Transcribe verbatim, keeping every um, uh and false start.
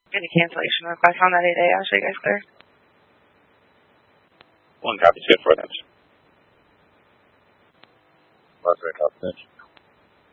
Any cancellation request on that eight A, Ashley, guys clear? One copy, two for that. That's right, copy.